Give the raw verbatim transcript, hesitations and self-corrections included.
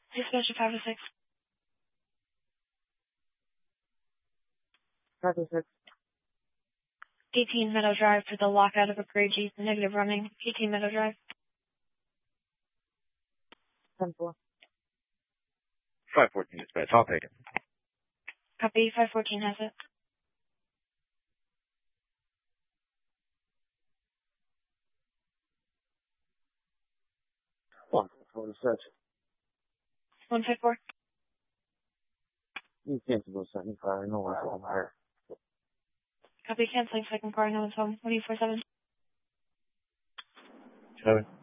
Dispatch five oh six. five oh six. eighteen Meadow Drive for the lockout of a Grade G. Negative running. eighteen Meadow Drive. ten four. five fourteen dispatch. I'll take it. Copy. five fourteen has it. one four search. one five four. You can't go second car. No one's home here. Copy. Canceling second car. No one's home. one eight four seven. Seven.